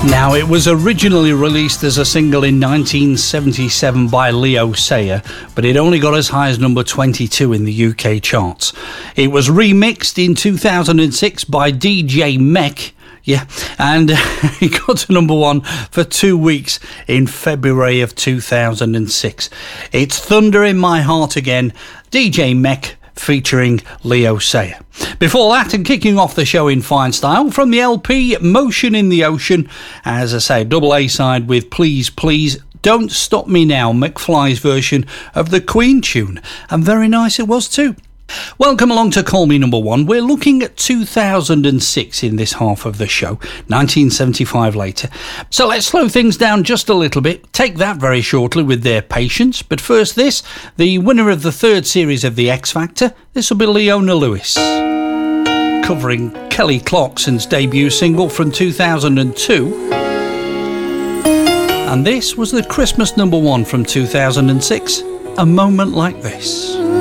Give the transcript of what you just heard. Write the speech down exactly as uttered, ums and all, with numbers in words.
Now, it was originally released as a single in nineteen seventy-seven by Leo Sayer, but it only got as high as number twenty-two in the U K charts. It was remixed in two thousand six by D J Mech, yeah, and it got to number one for two weeks in February of two thousand six. It's Thunder in My Heart Again, D J Mech featuring Leo Sayer. Before that, and kicking off the show in fine style, from the L P Motion in the Ocean, as I say, double A side with Please Please Don't Stop Me Now, McFly's version of the Queen tune, and very nice it was too. Welcome along to Call Me Number One. We're looking at two thousand six in this half of the show, nineteen seventy-five later. So let's slow things down just a little bit. Take that very shortly with their Patience. But first this, the winner of the third series of the X Factor. This will be Leona Lewis, covering Kelly Clarkson's debut single from two thousand two. And this was the Christmas number one from two thousand six, A Moment Like This.